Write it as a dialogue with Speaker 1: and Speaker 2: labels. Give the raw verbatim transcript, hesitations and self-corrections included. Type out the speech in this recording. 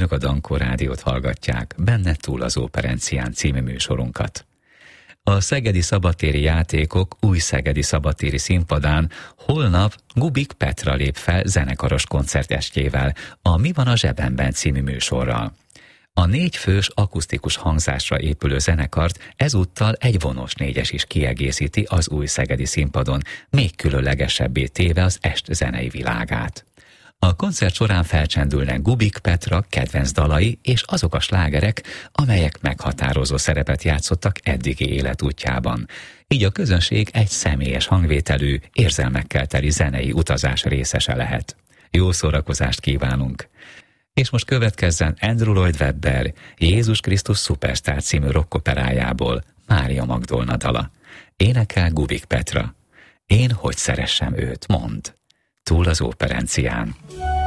Speaker 1: Önök a Dankó Rádiót hallgatják, benne túl az Óperencián című műsorunkat. A szegedi szabadtéri játékok új szegedi szabadtéri színpadán holnap Gubik Petra lép fel zenekaros koncertestjével, a Mi van a zsebemben című műsorral. A négy fős akusztikus hangzásra épülő zenekart ezúttal egy vonós négyes is kiegészíti az új szegedi színpadon, még különlegesebbé téve az est zenei világát. A koncert során felcsendülnek Gubik Petra kedvenc dalai és azok a slágerek, amelyek meghatározó szerepet játszottak eddigi életútjában. Így a közönség egy személyes hangvételű, érzelmekkel teli zenei utazás részese lehet. Jó szórakozást kívánunk! És most következzen Andrew Lloyd Webber Jézus Krisztus Superstar című rockoperájából Mária Magdolna dala. Énekel Gubik Petra. Én hogy szeressem őt, mond. Túl az Óperencián.